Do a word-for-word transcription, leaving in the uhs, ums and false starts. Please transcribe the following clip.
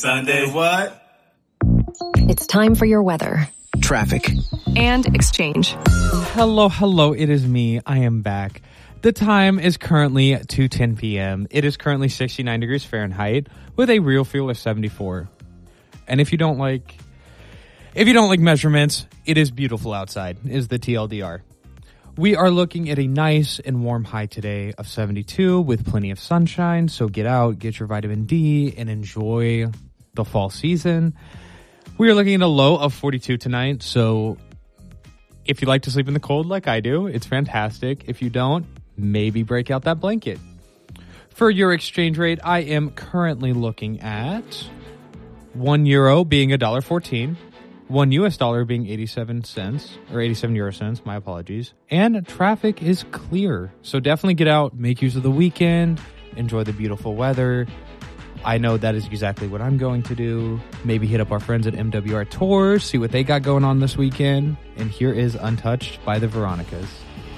Sunday what? It's time for your weather, traffic, and exchange. Hello, hello, it is me. I am back. The time is currently two ten p.m. It is currently sixty-nine degrees Fahrenheit with a real feel of seventy-four. And if you don't like, if you don't like measurements, it is beautiful outside, is the T L D R. We are looking at a nice and warm high today of seventy-two with plenty of sunshine. So get out, get your vitamin D, and enjoy the fall season. We are looking at a low of forty-two tonight. So if you like to sleep in the cold like I do, it's fantastic. If you don't, maybe break out that blanket. For your exchange rate, I am currently looking at one euro being a dollar fourteen. One U S dollar being eighty-seven cents, or eighty-seven euro cents, my apologies. And traffic is clear. So definitely get out, make use of the weekend, enjoy the beautiful weather. I know that is exactly what I'm going to do. Maybe hit up our friends at M W R Tours, see what they got going on this weekend. And here is Untouched by the Veronicas.